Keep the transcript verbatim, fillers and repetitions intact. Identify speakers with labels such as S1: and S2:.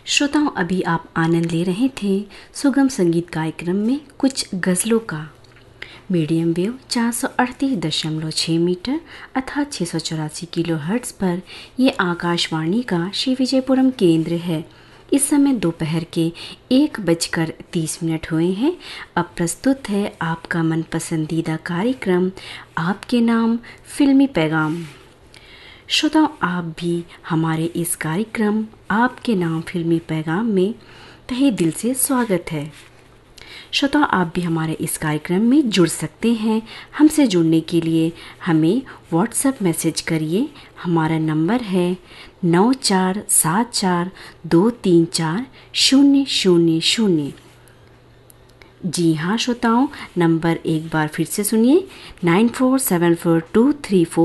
S1: श्रोताओं, अभी आप आनंद ले रहे थे सुगम संगीत कार्यक्रम में कुछ गज़लों का। मीडियम वेव चार सौ अड़तीस दशमलव छः मीटर अर्थात छः सौ चौरासी किलो हर्ट्ज़ पर यह आकाशवाणी का श्री विजयपुरम केंद्र है। इस समय दोपहर के एक बजकर तीस मिनट हुए हैं। अब प्रस्तुत है आपका मन पसंदीदा कार्यक्रम आपके नाम फिल्मी पैगाम। श्रोताओं, आप भी हमारे इस कार्यक्रम आपके नाम फिल्मी पैगाम में तहे दिल से स्वागत है। श्रोताओं, आप भी हमारे इस कार्यक्रम में जुड़ सकते हैं। हमसे जुड़ने के लिए हमें व्हाट्सएप मैसेज करिए। हमारा नंबर है नौ चार सात चार दो तीन चार शून्य शून्य शून्य। जी हाँ श्रोताओं, नंबर एक बार फिर से सुनिए, nine four seven four to three four